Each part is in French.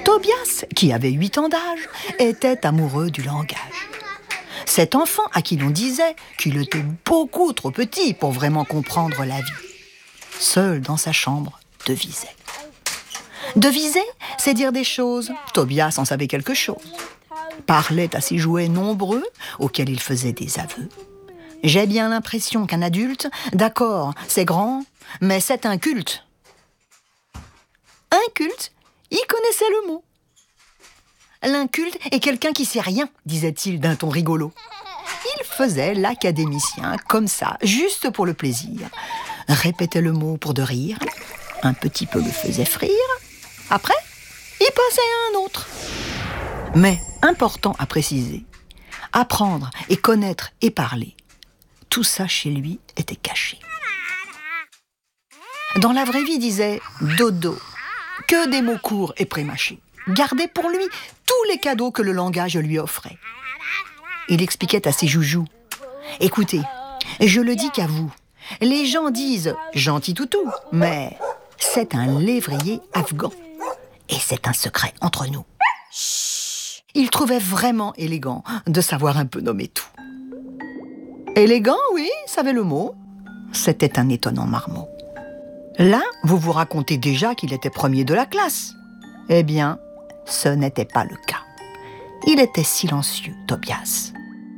Tobias, qui avait 8 ans d'âge, était amoureux du langage. Cet enfant à qui l'on disait qu'il était beaucoup trop petit pour vraiment comprendre la vie. Seul dans sa chambre, devisait. Deviser, c'est dire des choses. Tobias en savait quelque chose. Parlait à ses jouets nombreux, auxquels il faisait des aveux. J'ai bien l'impression qu'un adulte, d'accord, c'est grand, mais c'est un culte. Un culte, il connaissait le mot. L'inculte est quelqu'un qui sait rien, disait-il d'un ton rigolo. Il faisait l'académicien, comme ça, juste pour le plaisir. Répétait le mot pour de rire, un petit peu le faisait frire. Après, il passait à un autre. Mais, important à préciser, apprendre et connaître et parler, tout ça chez lui était caché. Dans la vraie vie, il disait dodo, que des mots courts et prémâchés. Gardait pour lui tous les cadeaux que le langage lui offrait. Il expliquait à ses joujoux. Écoutez, je le dis qu'à vous. Les gens disent gentil toutou, mais c'est un lévrier afghan. Et c'est un secret entre nous. Il trouvait vraiment élégant de savoir un peu nommer tout. Élégant, oui, savait le mot. C'était un étonnant marmot. Là, vous vous racontez déjà qu'il était premier de la classe. Eh bien, ce n'était pas le cas. Il était silencieux, Tobias.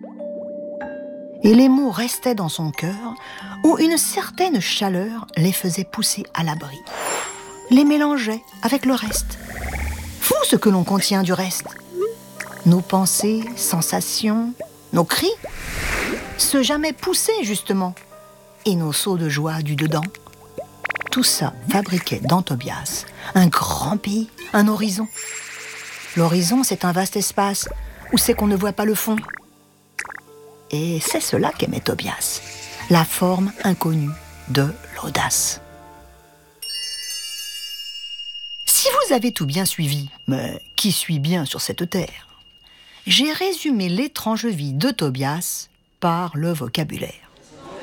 Et les mots restaient dans son cœur, où une certaine chaleur les faisait pousser à l'abri. Les mélangeait avec le reste. Fou ce que l'on contient du reste. Nos pensées, sensations, nos cris, se jamais poussaient justement. Et nos sauts de joie du dedans. Tout ça fabriquait dans Tobias un grand pays, un horizon. L'horizon, c'est un vaste espace où c'est qu'on ne voit pas le fond. Et c'est cela qu'aimait Tobias, la forme inconnue de l'audace. Si vous avez tout bien suivi, mais qui suit bien sur cette terre, j'ai résumé l'étrange vie de Tobias par le vocabulaire.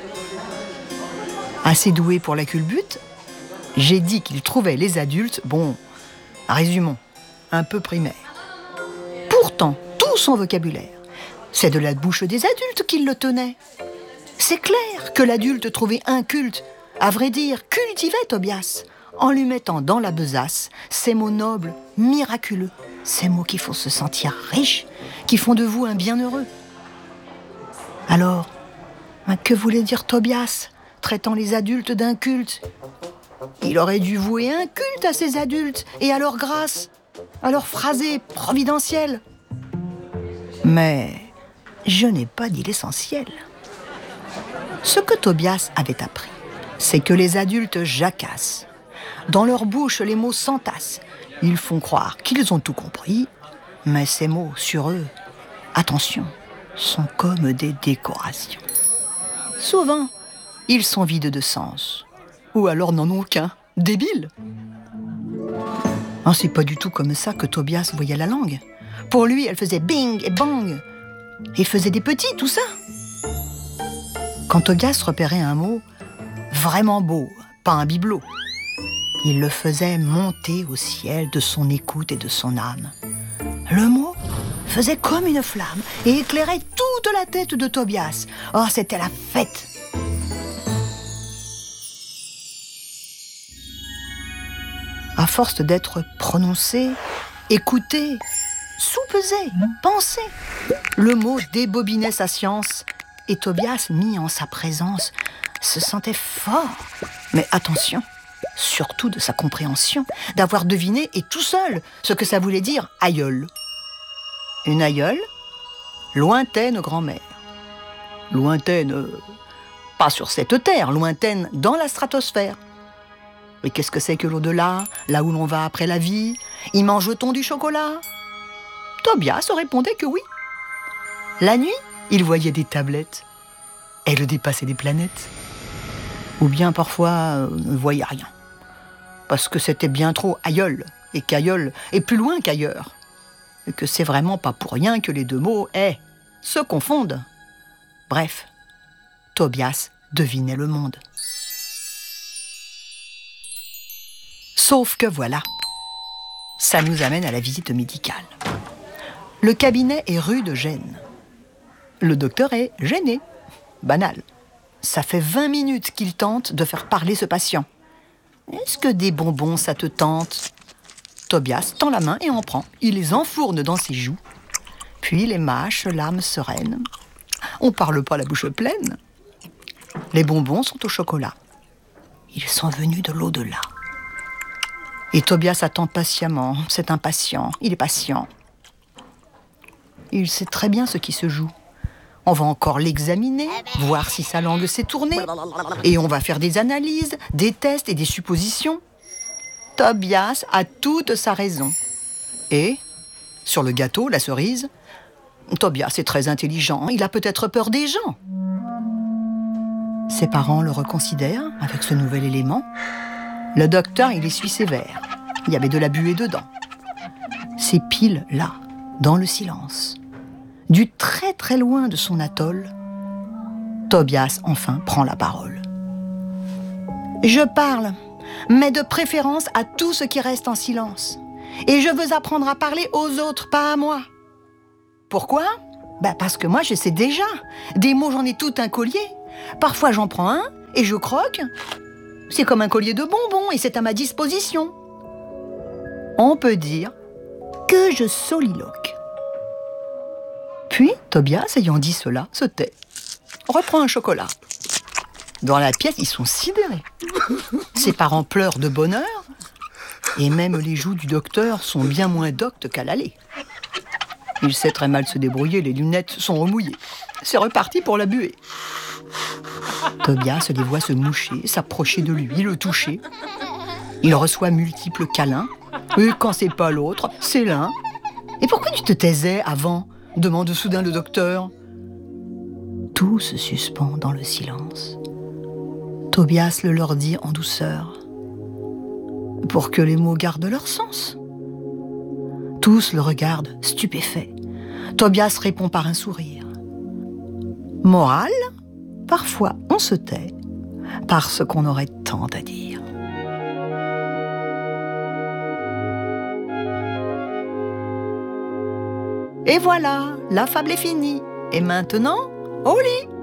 Assez doué pour la culbute, j'ai dit qu'il trouvait les adultes, résumons, un peu primaires. Pourtant, tout son vocabulaire, c'est de la bouche des adultes qu'il le tenait. C'est clair que l'adulte trouvait inculte, à vrai dire, cultivait Tobias, en lui mettant dans la besace ces mots nobles, miraculeux, ces mots qui font se sentir riche, qui font de vous un bienheureux. Alors, que voulait dire Tobias, traitant les adultes d'incultes? Il aurait dû vouer un culte à ces adultes et à leur grâce, à leur phrasé providentiel. Mais je n'ai pas dit l'essentiel. Ce que Tobias avait appris, c'est que les adultes jacassent. Dans leur bouche, les mots s'entassent. Ils font croire qu'ils ont tout compris, mais ces mots, sur eux, attention, sont comme des décorations. Souvent, ils sont vides de sens, ou alors n'en ont aucun, débiles. C'est pas du tout comme ça que Tobias voyait la langue. Pour lui, elle faisait bing et bang. Il faisait des petits, tout ça. Quand Tobias repérait un mot vraiment beau, pas un bibelot, il le faisait monter au ciel de son écoute et de son âme. Le mot faisait comme une flamme et éclairait toute la tête de Tobias. Oh, c'était la fête! À force d'être prononcé, écouté, soupesé, pensé, le mot débobinait sa science et Tobias, mis en sa présence, se sentait fort. Mais attention, surtout de sa compréhension, d'avoir deviné et tout seul ce que ça voulait dire aïeul. Une aïeule, lointaine grand-mère. Lointaine, pas sur cette terre, lointaine dans la stratosphère. Mais qu'est-ce que c'est que l'au-delà, là où l'on va après la vie? Y mange-t-on du chocolat? Tobias répondait que oui. La nuit, il voyait des tablettes. Elles dépassaient des planètes. Ou bien parfois, ne voyait rien. Parce que c'était bien trop aïeul, et qu'aïeul est plus loin qu'ailleurs. Et que c'est vraiment pas pour rien que les deux mots, se confondent. Bref, Tobias devinait le monde. Sauf que voilà, Ça nous amène à la visite médicale. Le cabinet est rue de Gênes. Le docteur est gêné. Banal. Ça fait 20 minutes qu'il tente de faire parler ce patient. Est-ce que des bonbons, ça te tente ? Tobias tend la main et en prend. Il les enfourne dans ses joues. Puis les mâche, l'âme sereine. On parle pas la bouche pleine. Les bonbons sont au chocolat. Ils sont venus de l'au-delà. Et Tobias attend patiemment. C'est impatient. Il est patient. Il sait très bien ce qui se joue. On va encore l'examiner, voir si sa langue s'est tournée. Et on va faire des analyses, des tests et des suppositions. Tobias a toute sa raison. Et, sur le gâteau, la cerise, Tobias est très intelligent. Il a peut-être peur des gens. Ses parents le reconsidèrent avec ce nouvel élément. Le docteur, il essuie ses verres. Il y avait de la buée dedans. C'est pile là, dans le silence. Du très très loin de son atoll, Tobias enfin prend la parole. Je parle, mais de préférence à tout ce qui reste en silence. Et je veux apprendre à parler aux autres, pas à moi. Pourquoi ? Parce que moi je sais déjà. Des mots, j'en ai tout un collier. Parfois j'en prends un et je croque. C'est comme un collier de bonbons et c'est à ma disposition. On peut dire que je soliloque. Puis, Tobias, ayant dit cela, se tait. Reprend un chocolat. Dans la pièce, ils sont sidérés. Ses parents pleurent de bonheur. Et même les joues du docteur sont bien moins doctes qu'à l'aller. Il sait très mal se débrouiller, les lunettes sont remouillées. C'est reparti pour la buée. Tobias les voit se moucher, s'approcher de lui, le toucher. Il reçoit multiples câlins. Et quand c'est pas l'autre, c'est l'un. Et pourquoi tu te taisais avant ? Demande soudain le docteur. Tout se suspend dans le silence. Tobias le leur dit en douceur, pour que les mots gardent leur sens. Tous le regardent stupéfaits. Tobias répond par un sourire. Morale, parfois on se tait, parce qu'on aurait tant à dire. Et voilà, la fable est finie. Et maintenant, au lit!